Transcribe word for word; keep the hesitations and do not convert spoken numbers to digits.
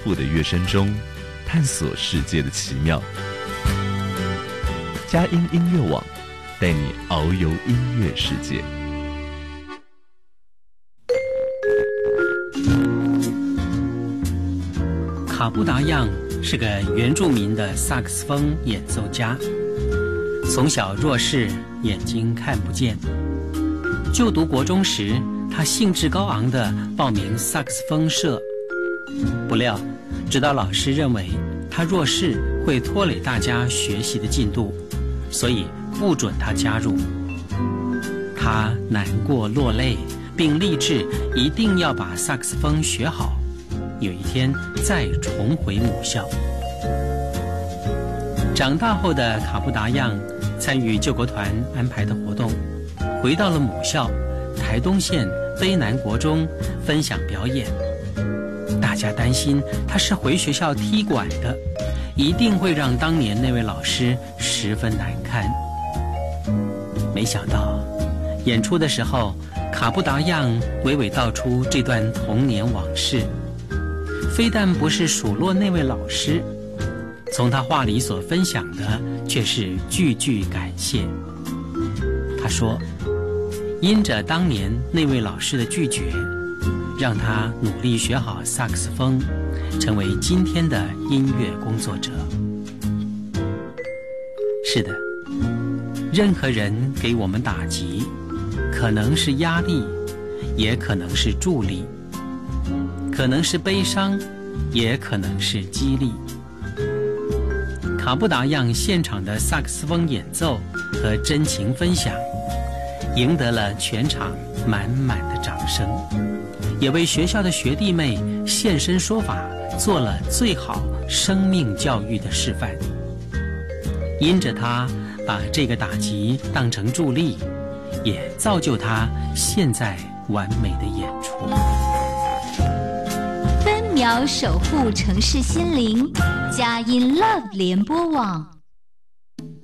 富的乐声中，探索世界的奇妙。佳音音乐网带你遨游音乐世界。 卡布达样是个原住民的萨克斯风演奏家，从小弱视，眼睛看不见。就读国中时，他兴致高昂地报名萨克斯风社，不料指导老师认为他弱视会拖累大家学习的进度，所以不准他加入。他难过落泪，并立志一定要把萨克斯风学好，有一天再重回母校。长大后的卡布达样参与救国团安排的活动，回到了母校台东县卑南国中分享表演。大家担心他是回学校踢馆的，一定会让当年那位老师十分难堪。没想到演出的时候，卡布达样娓娓道出这段童年往事，非但不是数落那位老师，从他话里所分享的却是句句感谢。他说，因着当年那位老师的拒绝，让他努力学好萨克斯风，成为今天的音乐工作者。是的，任何人给我们打击，可能是压力，也可能是助力，可能是悲伤，也可能是激励。卡布达样现场的萨克斯风演奏和真情分享，赢得了全场满满的掌声，也为学校的学弟妹现身说法，做了最好生命教育的示范。因着他把这个打击当成助力，也造就他现在完美的演出。 分秒守护城市心灵，佳音 Love 联播网。